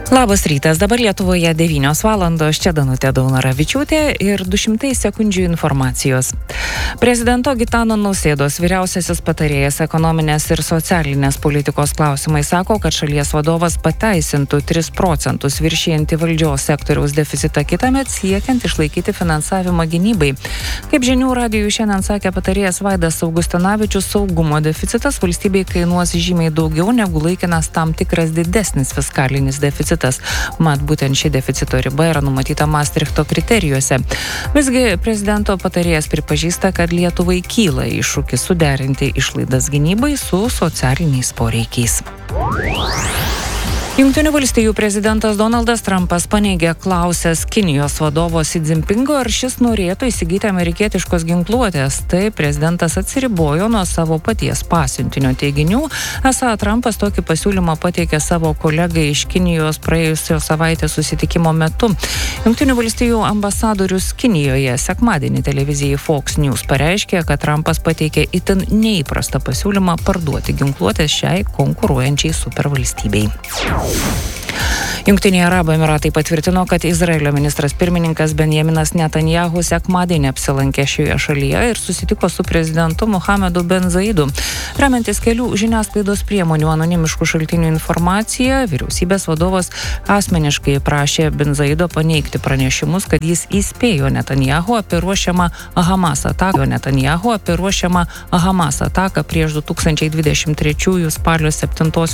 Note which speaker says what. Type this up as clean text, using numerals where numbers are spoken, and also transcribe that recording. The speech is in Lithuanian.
Speaker 1: Labas rytas, dabar Lietuvoje 9 valandos, čia Danutė Daunoravičiūtė ir 200 sekundžių informacijos. Prezidento Gitano Nausėdos vyriausiasis patarėjas ekonominės ir socialinės politikos klausimai sako, kad šalies vadovas pateisintų 3% viršijantį valdžios sektoriaus deficitą kitąmet siekiant išlaikyti finansavimą gynybai. Kaip žinių radijui šiandien sakė patarėjas Vaidas Augustinavičius, saugumo deficitas valstybei kainuos žymiai daugiau negu laikinas tam tikras didesnis fiskalinis deficitas. Mat, būtent ši deficito riba yra numatyta Maastrichto kriterijuose. Visgi prezidento patarėjas pripažįsta, kad Lietuvai kyla iššūkis suderinti išlaidas gynybai su socialiniais poreikiais. Jungtinių valstijų prezidentas Donaldas Trumpas paneigė klausęs Kinijos vadovo Xi Jinpingo, ar šis norėtų įsigyti amerikietiškos ginkluotės. Tai prezidentas atsiribojo nuo savo paties pasiuntinio teiginių. Esą Trumpas tokį pasiūlymą pateikė savo kolegai iš Kinijos praėjusios savaitės susitikimo metu. Jungtinių valstijų ambasadorius Kinijoje sekmadienį televizijai Fox News pareiškė, kad Trumpas pateikė itin neįprastą pasiūlymą parduoti ginkluotės šiai konkuruojančiai supervalstybei. Jungtiniai Arabų Emiratai patvirtino, kad Izraelio ministras pirmininkas Benjaminas Netanyahu sekmadienį apsilankė šioje šalyje ir susitiko su prezidentu Mohamedu Ben Zaidu. Remiantis kelių žiniasklaidos priemonių anonimiškų šaltinių informacija, vyriausybės vadovas asmeniškai prašė Ben Zaido paneigti pranešimus, kad jis įspėjo Netanyahu apie ruošiamą Hamas ataką prieš 2023 spalio 7